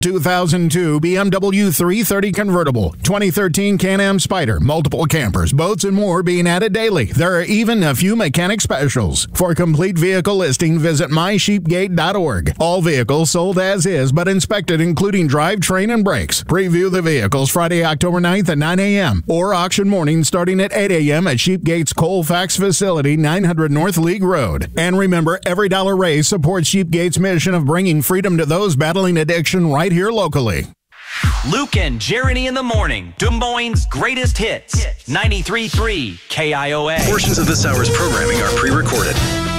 2002 BMW 330 convertible, 2013 Can-Am Spyder, multiple campers, boats, and more being added daily. There are even a few mechanic specials. For complete vehicle listing, visit mysheepgate.org. All vehicles sold as is, but inspected including drivetrain and brakes. Preview the vehicles Friday, October 9th at 9 a.m. or auction morning starting at 8 a.m. at Sheepgate's Colfax facility, 900 North League Road. And remember, every dollar raised supports Sheepgate's mission of bringing freedom to those battling addiction right here locally. Luke and Jeremy in the morning. Des Moines' greatest hits. 93.3 KIOA. Portions of this hour's programming are pre-recorded.